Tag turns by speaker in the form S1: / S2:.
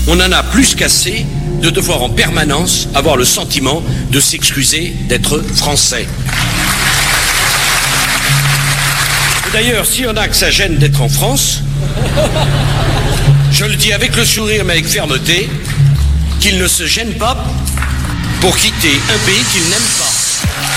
S1: on en a plus qu'assez de devoir en permanence avoir le sentiment de s'excuser d'être français. D'ailleurs, s'il y en a que ça gêne d'être en France, je le dis avec le sourire mais avec fermeté, qu'ils ne se gênent pas pour quitter un pays qu'ils n'aiment pas.